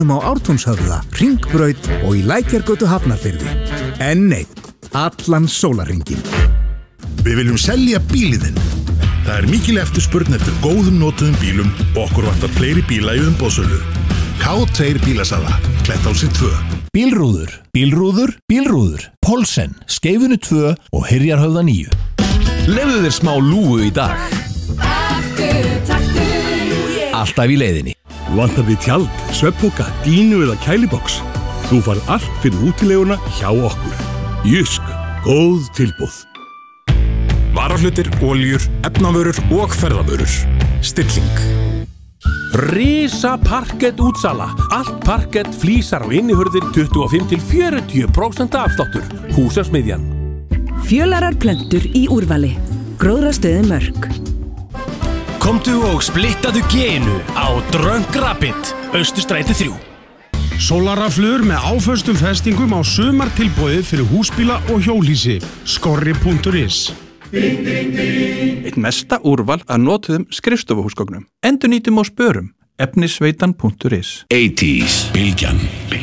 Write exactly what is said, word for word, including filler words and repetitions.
á Ártúnshöfða, Hringbraut og í Lækjargötu Hafnarfirði. En nei, allan sólarhringinn. Við viljum selja bílinn. Það er mikil eftirspurn eftir góðum notuðum bílum og okkur vantar fleiri bíla í umboðsölu. K tvö bílasala, Klettási tvö. Bílrúður, bílrúður, bílrúður. Pólsen, Skeifunu tvö og Hyrjarhöfða níu. Lefðu þér smá lúgu í dag. Alltaf í leiðinni. Vantar þið tjald, svefnpoka, dínu eða kæliboks? Þú farð allt fyrir útileguna hjá okkur. Jysk, góð tilboð. Varahlutir, oljur, efnavörur og ferðavörur. Stilling. Risa parkett útsala. Allt parkett, flísar og innihurðir tuttugu og fimm til fjörutíu prósent afsláttur. Húsasmiðjan. Fjölarar plöntur í úrvali. Gróðrastöðin Mörk. Komdu og splittaðu génu á Drunk Rabbit, Austurstræti þrjú. Sólarraflur með áföstum festingum á sumartilboði fyrir húsbíla og hjólhýsi. Skorri punktur is. Eitt mesta úrval að notuðum skrifstofuhúsgögnum. Endurnýtum og spörum. efnisveitan punktur is. áttatíu, bylgjan.